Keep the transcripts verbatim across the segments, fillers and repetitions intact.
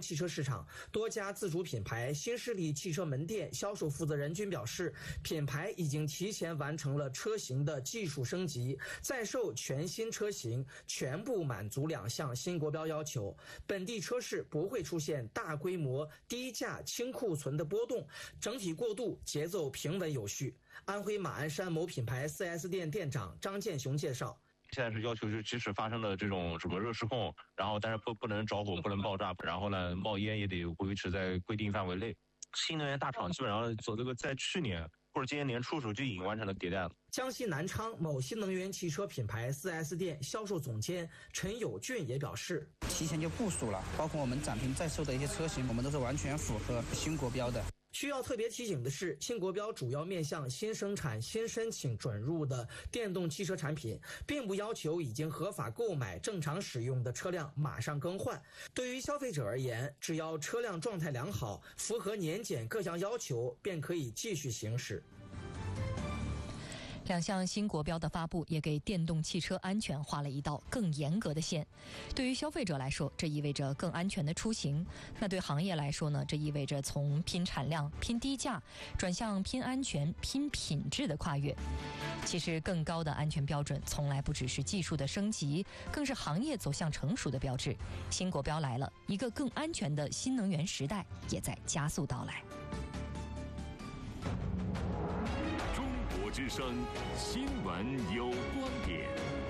汽车市场。多家自主品牌、新势力汽车门店销售负责人均表示，品牌已经提前完成了车型的技术升级，在售全新车型全部满足两项新国标要求，本地车市不会出现大规模低价清库存的波动，整体过渡节奏平稳有序。安徽马鞍山某品牌 四 S 店店长张建雄介绍， 现在是要求，就即使发生了这种什么热失控，然后但是不不能着火，不能爆炸，然后呢冒烟也得维持在规定范围内。新能源大厂基本上做这个，在去年或者今年年初时候就已经完成了迭代了。 江西南昌某新能源汽车品牌 四 S 店销售总监陈友俊也表示， 提前就部署了，包括我们展厅在售的一些车型，我们都是完全符合新国标的。 需要特别提醒的是，新国标主要面向新生产、新申请准入的电动汽车产品，并不要求已经合法购买、正常使用的车辆马上更换。对于消费者而言，只要车辆状态良好，符合年检各项要求，便可以继续行驶。 两项新国标的发布也给电动汽车安全画了一道更严格的线。对于消费者来说，这意味着更安全的出行；那对行业来说呢，这意味着从拼产量、拼低价转向拼安全、拼品质的跨越。其实更高的安全标准从来不只是技术的升级，更是行业走向成熟的标志。新国标来了，一个更安全的新能源时代也在加速到来。 之声新闻有观点，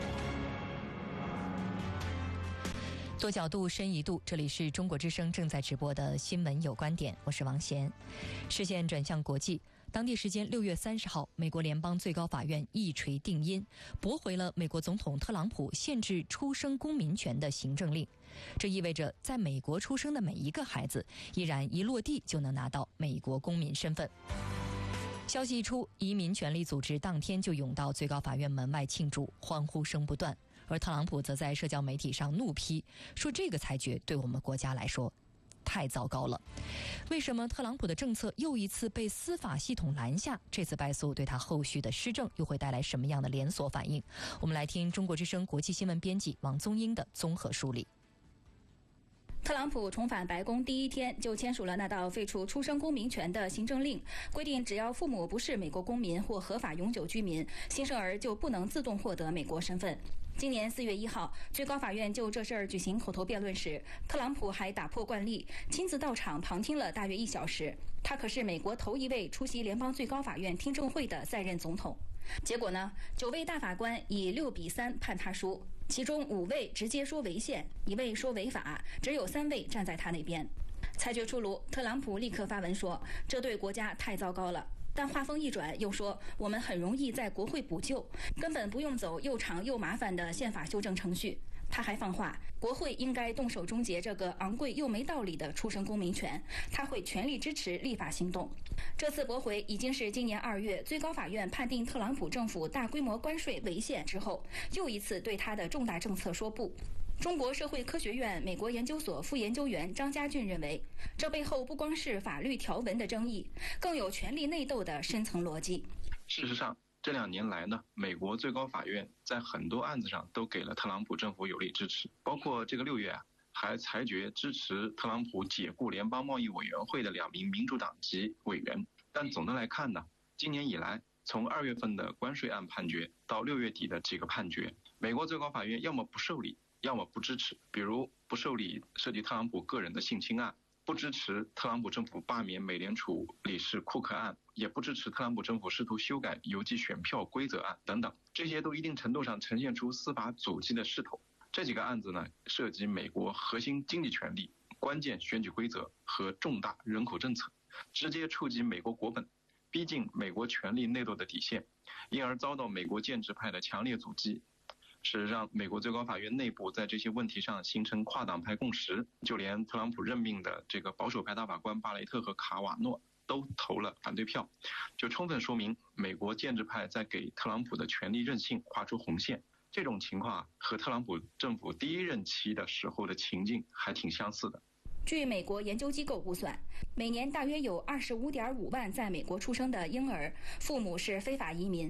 多角度深一度，这里是中国之声正在直播的新闻有观点，我是王贤。视线转向国际，当地时间六月三十号，美国联邦最高法院一锤定音，驳回了美国总统特朗普限制出生公民权的行政令。这意味着在美国出生的每一个孩子，依然一落地就能拿到美国公民身份。消息一出，移民权利组织当天就涌到最高法院门外庆祝，欢呼声不断。而特朗普则在社交媒体上怒批，说这个裁决对我们国家来说太糟糕了。为什么特朗普的政策又一次被司法系统拦下？这次败诉对他后续的施政又会带来什么样的连锁反应？我们来听中国之声国际新闻编辑王宗英的综合梳理。 特朗普重返白宫第一天就签署了那道废除出生公民权的行政令，规定只要父母不是美国公民或合法永久居民，新生儿就不能自动获得美国身份。今年四月一号，最高法院就这事儿举行口头辩论时，特朗普还打破惯例，亲自到场旁听了大约一小时。他可是美国头一位出席联邦最高法院听证会的在任总统。结果呢，九位大法官以六比三判他输，其中五位直接说违宪，一位说违法，只有三位站在他那边。裁决出炉，特朗普立刻发文说，这对国家太糟糕了。但话锋一转，又说我们很容易在国会补救，根本不用走又长又麻烦的宪法修正程序。他还放话，国会应该动手终结这个昂贵又没道理的出生公民权，他会全力支持立法行动。这次驳回已经是今年二月最高法院判定特朗普政府大规模关税违宪之后，又一次对他的重大政策说不。中国社会科学院美国研究所副研究员张家俊认为，这背后不光是法律条文的争议，更有权力内斗的深层逻辑。 事实上，这两年来呢，美国最高法院在很多案子上都给了特朗普政府有力支持，包括这个六月啊，还裁决支持特朗普解雇联邦贸易委员会的两名民主党籍委员。但总的来看呢，今年以来，从二月份的关税案判决到六月底的几个判决，美国最高法院要么不受理，要么不支持。比如不受理涉及特朗普个人的性侵案，不支持特朗普政府罢免美联储理事库克案，也不支持特朗普政府试图修改邮寄选票规则案等等，这些都一定程度上呈现出司法阻击的势头。这几个案子呢，涉及美国核心经济权利、关键选举规则和重大人口政策，直接触及美国国本，逼近美国权力内斗的底线，因而遭到美国建制派的强烈阻击，是让美国最高法院内部在这些问题上形成跨党派共识。就连特朗普任命的这个保守派大法官巴雷特和卡瓦诺都投了反对票，就充分说明美国建制派在给特朗普的权力任性画出红线。这种情况啊，和特朗普政府第一任期的时候的情境还挺相似的。 据美国研究机构估算，每年大约有 二十五点五万在美国出生的婴儿父母是非法移民。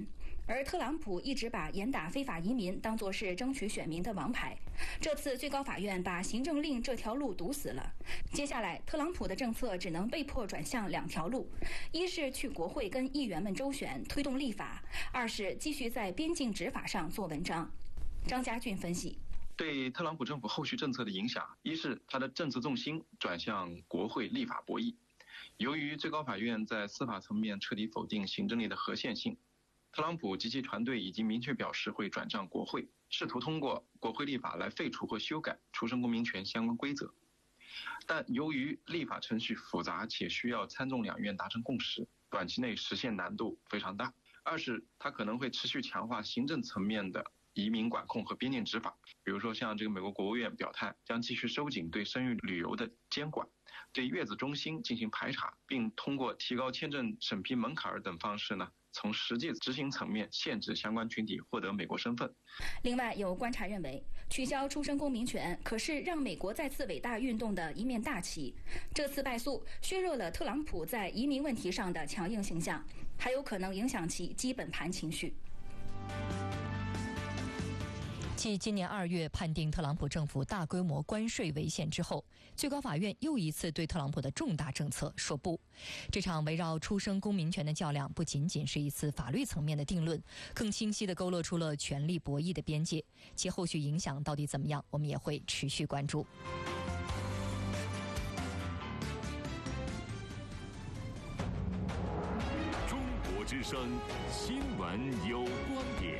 而特朗普一直把严打非法移民当作是争取选民的王牌。这次最高法院把行政令这条路堵死了，接下来特朗普的政策只能被迫转向两条路：一是去国会跟议员们周旋推动立法，二是继续在边境执法上做文章。张家俊分析， 对特朗普政府后续政策的影响，一是他的政策重心转向国会立法博弈。由于最高法院在司法层面彻底否定行政令的合宪性，特朗普及其团队已经明确表示会转战国会，试图通过国会立法来废除或修改出生公民权相关规则。但由于立法程序复杂且需要参众两院达成共识，短期内实现难度非常大。二是他可能会持续强化行政层面的移民管控和边境执法，比如说像这个美国国务院表态将继续收紧对生育旅游的监管，对月子中心进行排查，并通过提高签证审批门槛等方式呢，从实际执行层面限制相关群体获得美国身份。 另外，有观察认为，取消出生公民权可是让美国再次伟大运动的一面大旗。这次败诉削弱了特朗普在移民问题上的强硬形象，还有可能影响其基本盘情绪。 继今年二月判定特朗普政府大规模关税违宪之后，最高法院又一次对特朗普的重大政策说不。这场围绕出生公民权的较量，不仅仅是一次法律层面的定论，更清晰地勾勒出了权力博弈的边界，其后续影响到底怎么样，我们也会持续关注。 中国之声新闻有观点。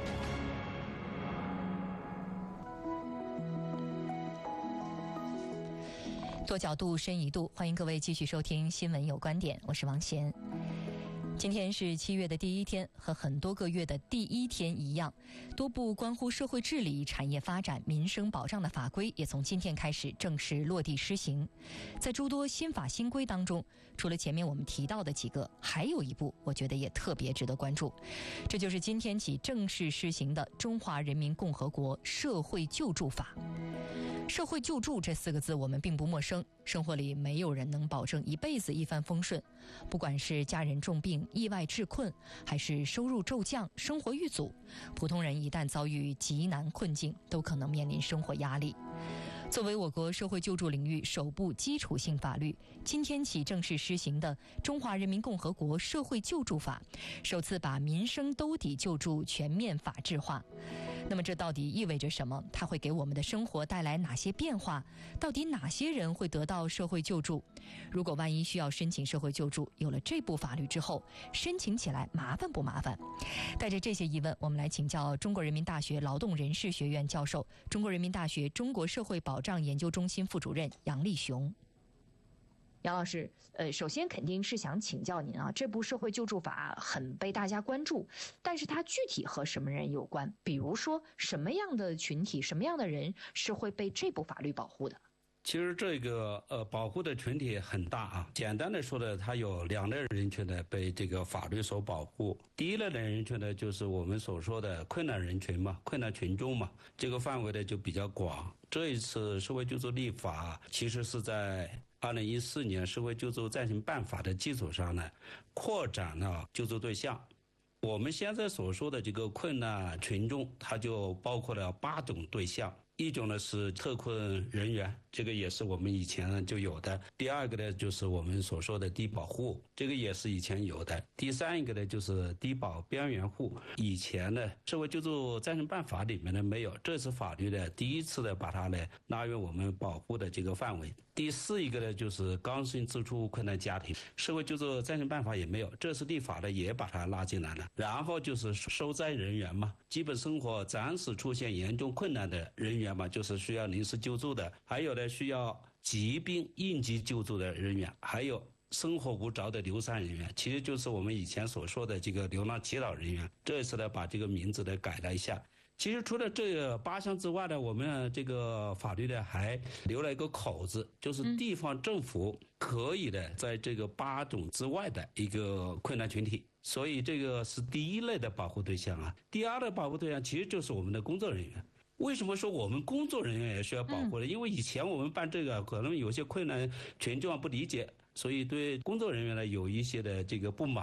多角度，深一度，欢迎各位继续收听《新闻有观点》，我是王贤。今天是七月的第一天，和很多个月的第一天一样，多部关乎社会治理、产业发展、民生保障的法规也从今天开始正式落地施行。在诸多新法新规当中，除了前面我们提到的几个，还有一部我觉得也特别值得关注，这就是今天起正式施行的《中华人民共和国社会救助法》。社会救助这四个字我们并不陌生，生活里没有人能保证一辈子一帆风顺，不管是家人重病、意外致困，还是收入骤降、生活遇阻，普通人一旦遭遇极难困境，都可能面临生活压力。作为我国社会救助领域首部基础性法律，今天起正式施行的《中华人民共和国社会救助法》，首次把民生兜底救助全面法制化。那么这到底意味着什么？它会给我们的生活带来哪些变化？到底哪些人会得到社会救助？如果万一需要申请社会救助，有了这部法律之后，申请起来麻烦不麻烦？带着这些疑问，我们来请教中国人民大学劳动人事学院教授、中国人民大学中国社会保障研究中心副主任杨立雄。杨老师，呃，首先肯定是想请教您啊，这部社会救助法很被大家关注，但是它具体和什么人有关？比如说，什么样的群体、什么样的人是会被这部法律保护的？ 其实这个呃保护的群体很大啊。简单的说呢，它有两类人群呢被这个法律所保护。第一类的人群呢，就是我们所说的困难人群嘛，困难群众嘛，这个范围呢就比较广。这一次社会救助立法其实是在二零一四年社会救助暂行办法的基础上呢，扩展了救助对象。我们现在所说的这个困难群众，它就包括了八种对象。一种呢是特困人员，这个也是我们以前就有的。第二个呢就是我们所说的低保户，这个也是以前有的。第三一个呢就是低保边缘户，以前呢社会救助暂行办法里面呢没有，这次法律呢第一次的把它呢纳入我们保护的这个范围。第四一个呢就是刚性支出困难家庭，社会救助暂行办法也没有，这次立法呢也把它拉进来了。然后就是受灾人员嘛，基本生活暂时出现严重困难的人员嘛，就是需要临时救助的，还有呢需要疾病应急救助的人员，还有生活无着的流散人员，其实就是我们以前所说的这个流浪乞讨人员。这次呢把这个名字呢改了一下。其实除了这个八项之外呢，我们这个法律呢还留了一个口子，就是地方政府可以呢在这个八种之外的一个困难群体，所以这个是第一类的保护对象啊。第二类保护对象其实就是我们的工作人员。为什么说我们工作人员也需要保护呢？因为以前我们办这个可能有些困难群众不理解，所以对工作人员呢有一些的这个不满。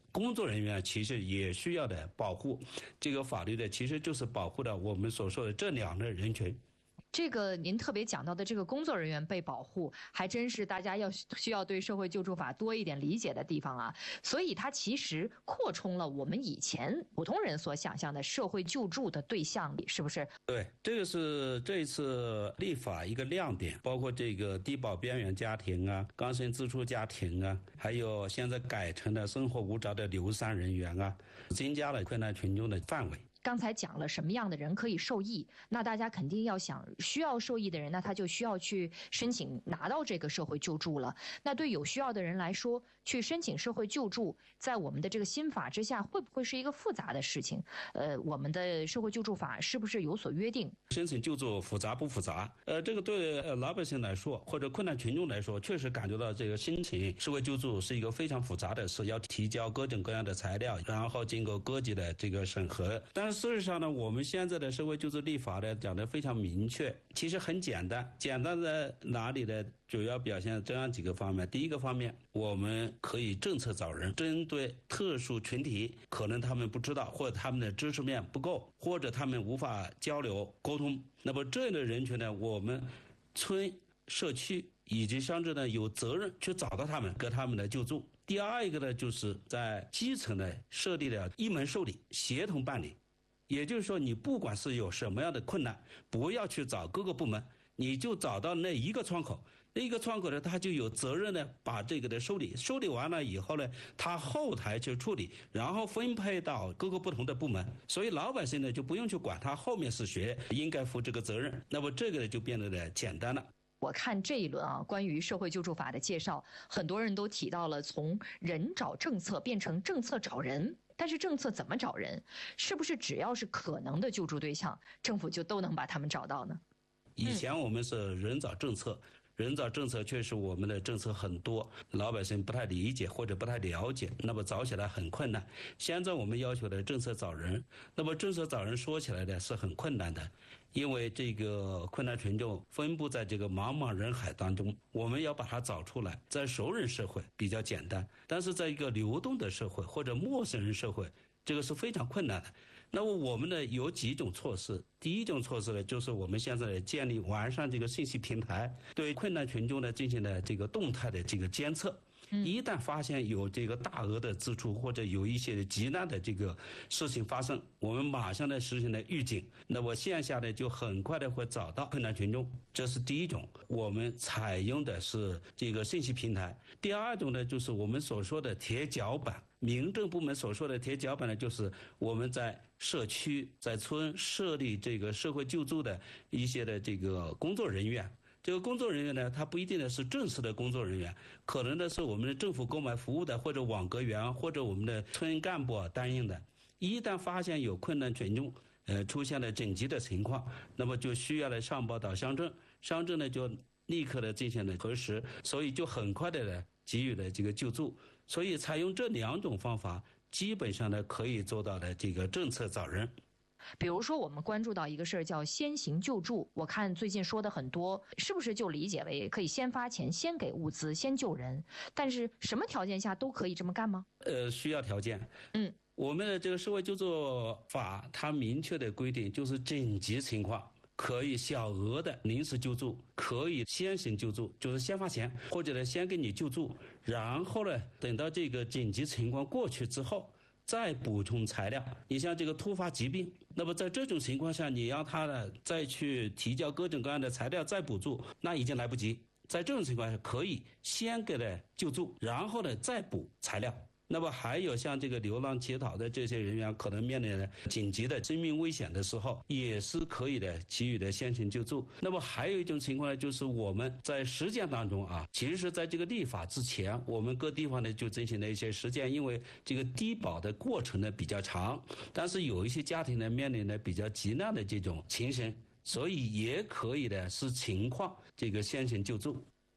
工作人员其实也需要的保护。这个法律的其实就是保护了我们所说的这两类人群。 这个您特别讲到的这个工作人员被保护，还真是大家要需要对社会救助法多一点理解的地方啊。所以它其实扩充了我们以前普通人所想象的社会救助的对象，是不是？ 对，这个是这一次立法一个亮点，包括这个低保边缘家庭啊、刚性支出家庭啊，还有现在改成了生活无着的流散人员啊，增加了困难群众的范围。 刚才讲了什么样的人可以受益，那大家肯定要想，需要受益的人，那他就需要去申请拿到这个社会救助了。那对有需要的人来说，去申请社会救助，在我们的这个新法之下，会不会是一个复杂的事情？呃，我们的社会救助法是不是有所约定？ 申请救助复杂不复杂？呃，这个对呃老百姓来说，或者困难群众来说，确实感觉到这个申请社会救助是一个非常复杂的事，要提交各种各样的材料，然后经过各级的这个审核。但是事实上呢，我们现在的社会救助立法呢讲得非常明确，其实很简单。简单在哪里呢？主要表现这样几个方面。第一个方面，我们可以政策找人，针对特殊群体，可能他们不知道，或者他们的知识面不够，或者他们无法交流沟通，那么这样的人群呢，我们村社区以及乡镇呢有责任去找到他们，给他们的救助。第二一个呢，就是在基层呢设立了一门受理，协同办理。也就是说，你不管是有什么样的困难，不要去找各个部门，你就找到那一个窗口，那一个窗口呢，他就有责任呢把这个的受理，受理完了以后呢，他后台去处理，然后分配到各个不同的部门，所以老百姓呢就不用去管他后面是谁应该负这个责任，那么这个呢就变得呢简单了。 我看这一轮啊，关于社会救助法的介绍，很多人都提到了从人找政策变成政策找人。但是政策怎么找人？是不是只要是可能的救助对象，政府就都能把他们找到呢？ 以前我们是人找政策，人找政策确实我们的政策很多，老百姓不太理解或者不太了解，那么找起来很困难。现在我们要求的政策找人，那么政策找人说起来呢是很困难的，因为这个困难群众分布在这个茫茫人海当中，我们要把它找出来。在熟人社会比较简单，但是在一个流动的社会或者陌生人社会，这个是非常困难的。那么我们呢有几种措施，第一种措施呢，就是我们现在建立完善这个信息平台，对困难群众呢进行了这个动态的这个监测。一旦发现有这个大额的支出或者有一些急难的这个事情发生，我们马上的实行了预警，那么线下呢就很快的会找到困难群众，这是第一种，我们采用的是这个信息平台。第二种呢，就是我们所说的铁脚板，民政部门所说的铁脚板呢，就是我们在社区在村设立这个社会救助的一些的这个工作人员。这个工作人员呢，他不一定呢是正式的工作人员，可能呢是我们的政府购买服务的，或者网格员，或者我们的村干部啊担任的。一旦发现有困难群众呃出现了紧急的情况，那么就需要来上报到乡镇，乡镇呢就立刻的进行了核实，所以就很快的呢给予了这个救助。所以采用这两种方法，基本上呢可以做到的这个政策找人。 比如说我们关注到一个事儿叫先行救助，我看最近说的很多，是不是就理解为可以先发钱，先给物资，先救人？但是什么条件下都可以这么干吗？ 呃，需要条件。 嗯， 我们的这个社会救助法它明确的规定，就是紧急情况可以小额的临时救助，可以先行救助，就是先发钱，或者呢先给你救助，然后呢等到这个紧急情况过去之后再补充材料。你像这个突发疾病，那么在这种情况下，你让他呢再去提交各种各样的材料再补助，那已经来不及。在这种情况下，可以先给他救助，然后呢再补材料。那么还有像这个流浪乞讨的这些人员，可能面临紧急的生命危险的时候，也是可以的给予的先行救助。那么还有一种情况呢，就是我们在实践当中啊，其实是在这个立法之前，我们各地方呢就进行了一些实践，因为这个低保的过程呢比较长，但是有一些家庭呢面临的比较急难的这种情形，所以也可以的是情况这个先行救助。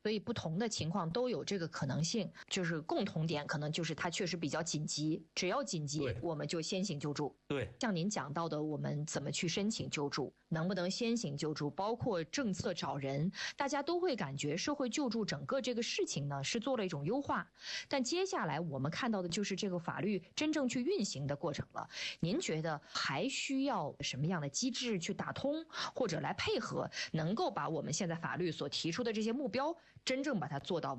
所以不同的情况都有这个可能性，就是共同点可能就是它确实比较紧急，只要紧急我们就先行救助。 对， 像您讲到的，我们怎么去申请救助，能不能先行救助，包括政策找人，大家都会感觉社会救助整个这个事情呢是做了一种优化。但接下来我们看到的就是这个法律真正去运行的过程了。您觉得还需要什么样的机制去打通，或者来配合，能够把我们现在法律所提出的这些目标真正把它做到